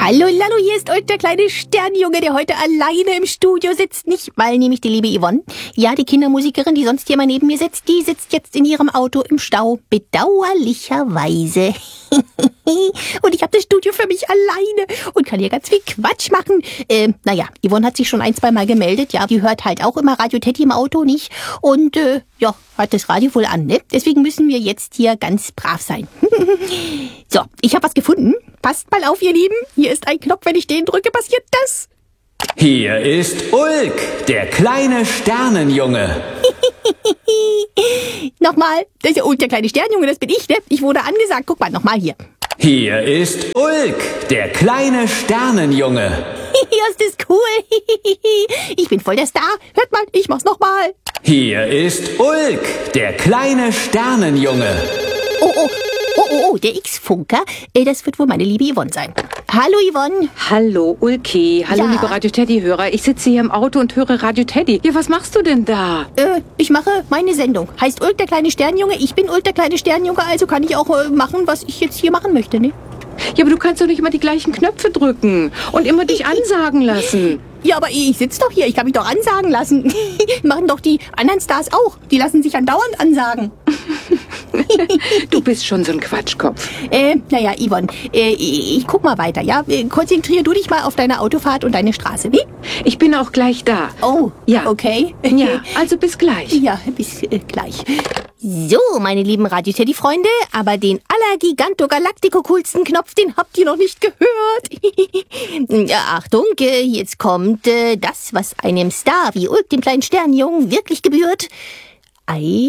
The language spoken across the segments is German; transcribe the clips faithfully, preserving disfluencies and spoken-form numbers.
Hallo Lallo, hier ist euch der kleine Sternjunge, der heute alleine im Studio sitzt. Nicht, weil nämlich die liebe Yvonne, ja, die Kindermusikerin, die sonst hier mal neben mir sitzt, die sitzt jetzt in ihrem Auto im Stau. Bedauerlicherweise. Und ich habe das Studio für mich alleine und kann hier ganz viel Quatsch machen. Äh, naja, Yvonne hat sich schon ein, zwei Mal gemeldet. Ja, die hört halt auch immer Radio Teddy im Auto, nicht? Und äh, ja, hat das Radio wohl an, ne? Deswegen müssen wir jetzt hier ganz brav sein. So, ich habe was gefunden. Passt mal auf, ihr Lieben. Hier ist ein Knopf, wenn ich den drücke, passiert das. Hier ist Ulk, der kleine Sternenjunge. Nochmal, das ist ja Ulk, der kleine Sternenjunge, das bin ich, ne? Ich wurde angesagt. Guck mal, nochmal hier. Hier ist Ulk, der kleine Sternenjunge. Ja, ist das cool. Ich bin voll der Star. Hört mal, ich mach's nochmal. Hier ist Ulk, der kleine Sternenjunge. Oh, oh, oh, oh, oh, der X-Funker. Äh, das wird wohl meine liebe Yvonne sein. Hallo, Yvonne. Hallo, Ulki. Hallo, Ja. liebe Radio Teddy-Hörer. Ich sitze hier im Auto und höre Radio Teddy. Ja, was machst du denn da? Äh, ich mache meine Sendung. Heißt Ulk, der kleine Sternjunge. Ich bin Ulk, der kleine Sternjunge, also kann ich auch äh, machen, was ich jetzt hier machen möchte, ne? Ja, aber du kannst doch nicht immer die gleichen Knöpfe drücken und immer dich ansagen lassen. Ja, aber ich sitze doch hier. Ich kann mich doch ansagen lassen. Machen doch die anderen Stars auch. Die lassen sich andauernd ansagen. Du bist schon so ein Quatschkopf. Äh, naja, Yvonne, äh, ich, ich guck mal weiter, ja? Äh, Konzentrier du dich mal auf deine Autofahrt und deine Straße, ne? Ich bin auch gleich da. Oh, Ja. okay. Ja, also bis gleich. Ja, bis äh, gleich. So, meine lieben Radio Teddy Freunde, aber den allergiganto-galactico coolsten Knopf, den habt ihr noch nicht gehört. Ja, Achtung, äh, jetzt kommt äh, das, was einem Star wie Ulk, dem kleinen Sternjungen, wirklich gebührt. Ei.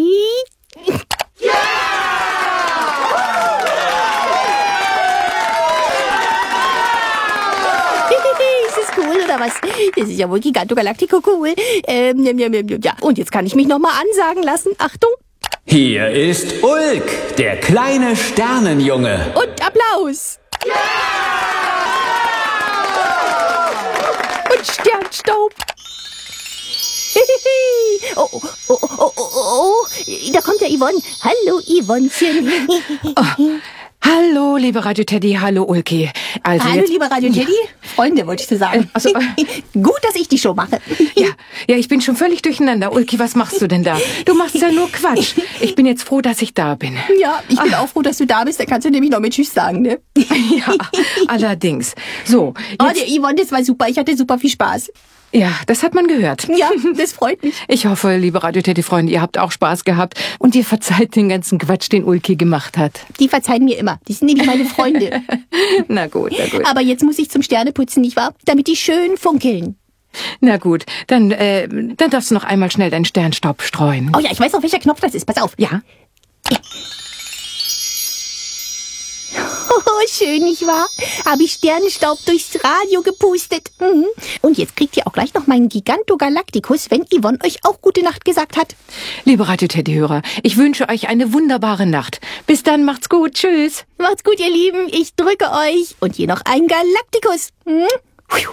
Ist das cool, oder was? Das ist ja wohl Giganto Galactico cool. Ähm, ja, ja, ja, ja. Und jetzt kann ich mich nochmal ansagen lassen. Achtung. Hier ist Ulk, der kleine Sternenjunge. Und Applaus. Und Sternstaub. Oh, oh, oh, oh, oh, oh, da kommt ja Yvonne. Hallo, Yvonnechen. Hallo, liebe Radio Teddy. Hallo, Ulki. Also Hallo, jetzt, lieber Radio Teddy. Freunde, wollte ich zu sagen. Also, Gut, dass ich die Show mache. Ja, ja, ich bin schon völlig durcheinander. Ulki, was machst du denn da? Du machst ja nur Quatsch. Ich bin jetzt froh, dass ich da bin. Ja, ich bin auch froh, dass du da bist. Da kannst du nämlich noch mit Tschüss sagen, ne? Ja, allerdings. So, Oh, jetzt, der Yvonne, das war super. Ich hatte super viel Spaß. ja, das hat man gehört. Ja, das freut mich. Ich hoffe, liebe Radio Teddy-Freunde, ihr habt auch Spaß gehabt und ihr verzeiht den ganzen Quatsch, den Ulki gemacht hat. Die verzeihen mir immer. Die sind nämlich meine Freunde. Na gut, na gut. Aber jetzt muss ich zum Sterneputzen, nicht wahr? Damit die schön funkeln. Na gut, dann, äh, dann darfst du noch einmal schnell deinen Sternstaub streuen. Oh ja, ich weiß auch, welcher Knopf das ist. Pass auf. Ja? Oh, schön, nicht wahr? Habe ich Sternenstaub durchs Radio gepustet. Mhm. Und jetzt kriegt ihr auch gleich noch meinen Giganto Galacticus, wenn Yvonne euch auch gute Nacht gesagt hat. Liebe Radio Teddy-Hörer, ich wünsche euch eine wunderbare Nacht. Bis dann, macht's gut. Tschüss. Macht's gut, ihr Lieben. Ich drücke euch. Und hier noch ein Galacticus. Mhm.